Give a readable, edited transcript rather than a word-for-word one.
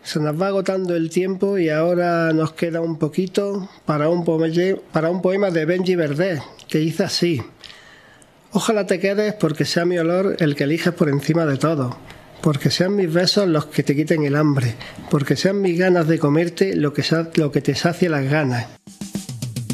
Se nos va agotando el tiempo y ahora nos queda un poquito para un poema de Benji Verdet, que dice así: ojalá te quedes porque sea mi olor el que eliges por encima de todo, porque sean mis besos los que te quiten el hambre, porque sean mis ganas de comerte lo que te sacie las ganas.